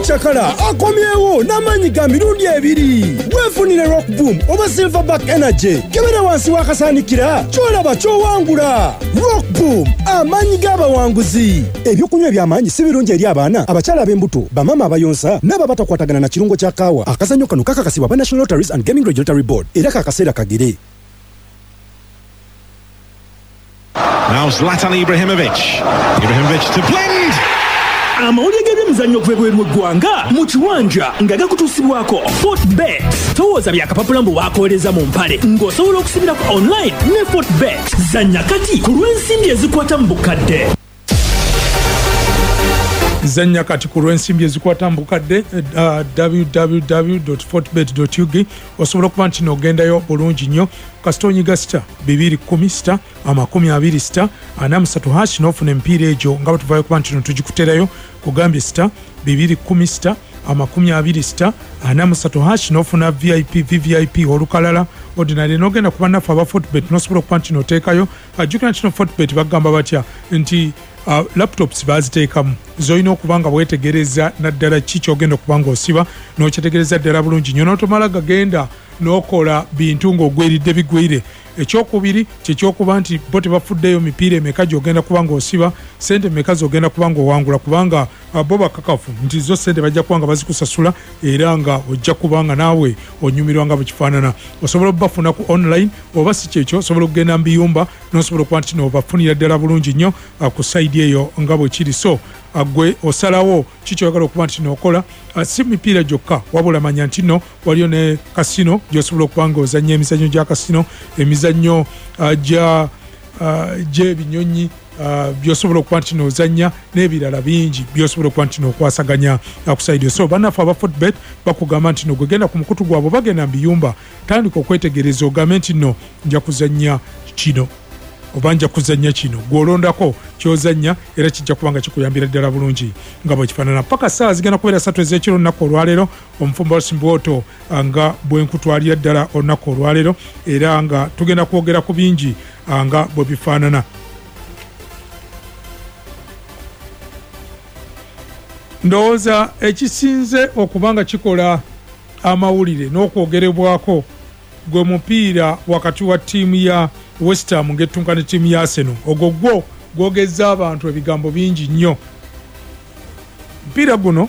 obucakala akomyewo n'amaanyi ga mirundi ebiri. Weefunire Rock Boom oba Silverback Energy. Kebera wansi w'akasaanikira ky'olaba ky'owangula. Rock Boom, amaanyi g'abawanguzi. Ebyokunywa eby'amaanyi si birungi eri abaana, abakyala ab'embuto, bamama abayonsa n'ababatakwatagana na kirungo kya kaawa. Akazannyo kano kakakasibwa ba National Lotteries and Gaming Regulatory Board era kaakaseera kagere. Now Zlatan Ibrahimovic to blend. Amawulire g'ebyemizannyo okuva eggwanga mu kiwanja nga gakutuusibwako Fortbet. Towooza byakapapula mbu baakolereza mu mpale ng'osobola okusibirako online ne Fortbet. Zannya kati ku lw'ensimbi ezikwata mu bukadde. Zanya kati ku lw'ensimbi ezikwata mu bukadde www.fortbet.ug osobola okuba nti n'ogendayo bulungi nnyo kasita onyiga star 210 star 20 star 43 n'ofuna emipiira egyo nga bwetuvayo kuba nti tugikuterayo kugambye star 210 star 20 star 43 n'ofuna VVIP olukalala ordinary n'ogenda kuba naffe aba Fortbet n'osobola okuba nti n'oteekayo ajjukira nti no Fortbet bagamba batya nti laptops baziteekamu zoyina okuba nga bwetegereza naddala ki kyogenda okuba ng'osiba n'okyetegereza ddala bulungi nnyo n'otomala gagenda n'okola bintu ng'ogweridde bigwire. Ekyokubiri kyekyokuba nti bo tebafuddeyo mipiira emeka gy'ogenda kuba ng'osiba, sente meka z'ogenda kuba ng'owangula kubanga bo bakakafu nti zo sente bajja kuba nga bazikusasula era nga ojja kuba nga naawe onyumirwa nga bwekifaanana. Osobola okubafuna ku online oba si kyekyo osobola okugenda mu biyumba n'osobola okuba nti n'obafunira ddala bulungi nnyo ku sayidi eyo nga bwe kiri. So gwe osalawo kikyoyagala okuba nti n'okola si mipiira gyokka wabula manya nti nno waliyo ne kasino gy'osobola okuba ng'ozannya emizannyo gya kasino, emizannyo gy'ebinyonyi by'osobola okuba nti n'ozannya n'ebirala bingi by'osobola okuba nti n'okwasaganya ku sayidi. So bannaffe aba Fortbet bakugamba nti no gwe genda ku mukutu gwabwe bagenda mu biyumba tandika okwetegereza ogambe nti nno nja kuzannya kino oba nja kuzannya kino gw'olondako ky'ozannya era kijja kuba nga kikuyambira ddala bulungi nga bwekifaanana. Paka ssaawa zigenda kubeera 3 ez'ekiro olunaku olwaleero omufumbo Osimbwoto nga bwenkutwalira ddala olunaku olwaleero era nga tugenda kwogera ku bingi nga bwe bifaanana. Ndowooza ekisinze okuba nga kikola amawulire n'okwogerebwako gwe mupiira wakati wa ttiimu ya West Ham ng'ettunka ne ttiimu ya Arsenal. Ogwo gwo gwogezza abantu ebigambo bingi nnyo. Mupiira guno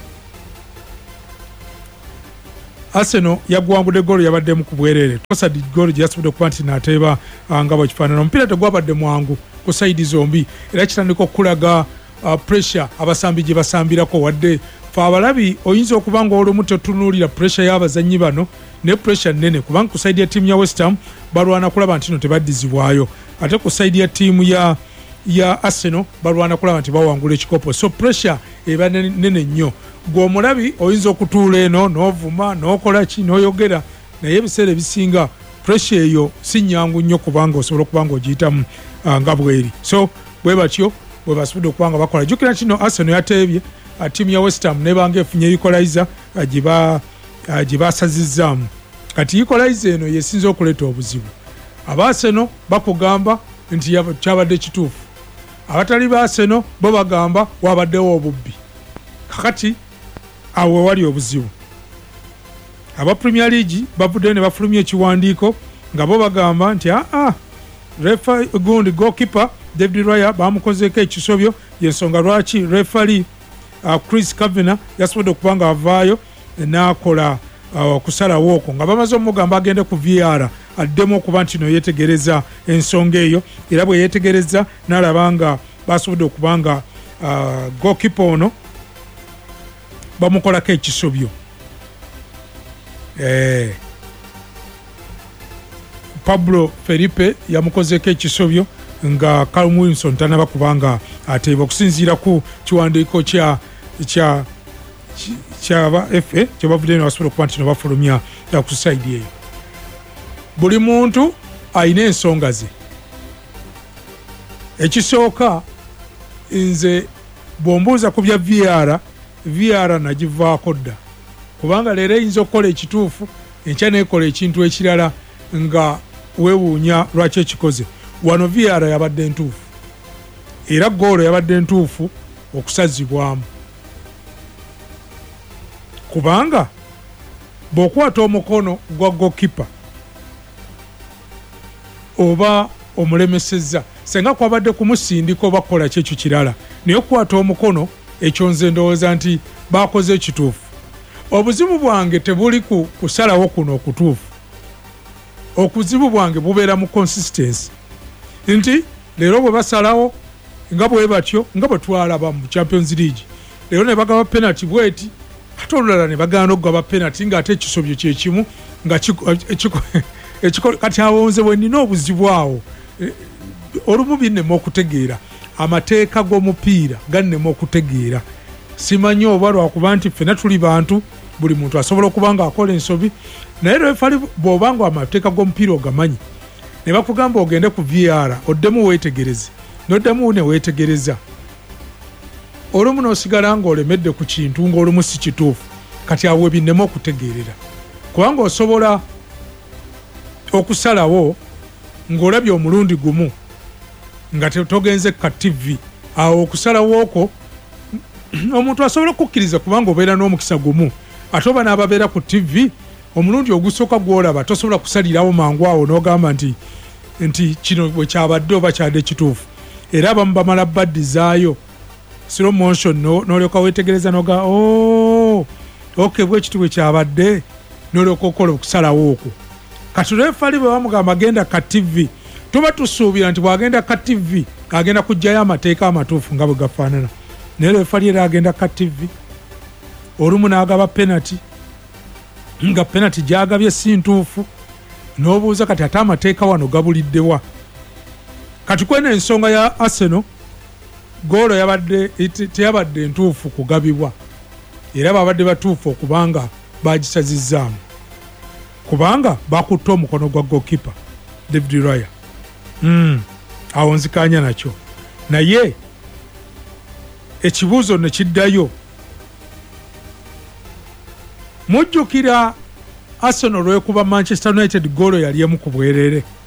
Arsenal yagwangudde ggoolo yabaddemu ku bwereere. Tosadi ggoolo gye yasobodde okuba nti n'ateeba nga bwekifaanana. Omupiira tegwabadde mwangu ku sayidi zombi era kitandika okulaga pressure abasambi gye basambirako wadde fe abalabi oyinza okuba nga olumu totunuulira pressure y'abazannyi bano ne pressure nnene kubanga ku sayidi ya ttiimu ya West Ham balwana kulaba nti no tebaddizibwayo ate ku sayidi ya ttiimu ya Arsenal balwana kulaba nti bawangula ekikopo. So pressure eba nene nnyo. Gw'omulabi oyinza okutuula eno n'ovuma n'okola ki n'oyogera naye ebiseera ebisinga pressure eyo si nnyangu nnyo kubanga osobola okuba nga ogiyitamu nga bweri. So bwe batyo bwe basobodde okuba nga bakola. Jjukira kino Arsenal yateebye ttiimu ya West Ham nebanga efunye equalizer gye basazizzaamu. Kati equalizer eno yesinza okuleeta obuzibu. Aba Arsenal bakugamba nti kyabadde kituufu, abatali ba Arsenal bo bagamba wabaddewo obubbi. Kakati awo wali obuzibu. Aba Premier League bavuddeyo ne bafulumya ekiwandiiko nga bo bagamba nti refa gundi goalkeeper David Raya bamukozeeko ekisobyo yensonga lwaki refari Chris Kavanagh yasobodde okuba nga avaayo n'akola okusalawo okwo nga bamaze omugamba agende ku VAR addemu okuba nti no yeetegereza ensonga eyo era bwe yeetegereza n'alaba nga basobodde okuba nga goalkeeper ono bamukolako ekisobyo. Pablo Felipe yamukozeeko ekisobyo nga Callum Wilson tanaba kubanga ateeba okusinziira ku kiwandiiko kyaba FA kyebavudde ne basobola okuba nti no bafulumya ku sayidi eyo. Buli muntu alina ensonga ze. Ekisooka nze bw'ombuuza ku bya VAR nagivaako dda kubanga leero eyinza okukola ekituufu enkya neekola ekintu ekirala nga weewuunya lwaki ekikoze. Wano VAR yabadde ntuufu era ggoolo yabadde ntuufu okusazibwamu. kubanga bw'okwata omukono gwa goalkeeper oba omulemesezza senga kwabadde kumusindika oba kukola kyekyo kirala naye okukwata omukono ekyo nze ndowooza nti bakoze ekituufu. Obuzibu bwange tebuli kusalawo kuno okutuufu. Okuzibu bwange bubeera mu consistency nti leero bwe basalawo nga bwe batyo nga bwe twalaba mu Champions League leero ne bagaba penalty bweti ate olulala ne bagana okugaba penalty ng'ate ekisobyo kyekimu nga kati awonze bwe nina obuzibu awo olumu binnema okutegeera amateeka g'omupiira gannema okutegeera simanyi oba lwakuba nti ffena tuli bantu buli muntu asobola okuba nga akola ensobi naye refali bw'oba nga amateeka g'omupiira ogamanyi ne bakugamba ogende ku VAR oddemu weetegereze n'oddemu ne weetegereza olumu n'osigala ng'olemedde ku kintu ng'olumu si kituufu kati awo binnema okutegeerera kubanga osobola okusalawo ng'olabye omulundi gumu nga togenze ka TV awo okusalawo okwo omuntu asobola okukkiriza kubanga obeera n'omukisa gumu ate oba n'ababeera ku TV omulundi ogusooka gw'olaba tosobola kusalirawo mangu awo n'ogamba nti kino bwe kyabadde oba kyadde kituufu era abamu bamala baddizaayo slow motion n'olyoka weetegereza noga okay bwe kitu bwe kyabadde n'olyoka okola okusalawo okwo kati refali bwe bamugamba agenda ka TV tuba tusuubira nti bw'agenda ka TV agenda kujjayo amateeka amatuufu nga bwe gafaanana naye refali era agenda ka TV olumu n'agaba penalty nga penalty gyagabye si ntuufu n'obuuza kati ate amateeka wano gabuliddewa kati kwena ensonga ya Arsenal goolo teyabadde ntuufu kugabibwa era babadde batuufu okubanga bagisazizzaamu kubanga bakutte omukono gwa goalkeeper David Raya awo nzikanya nakyo naye ekibuuzo ne kiddayo mujjukira Arsenal lwekuba Manchester United goolo yali emu ku bwerere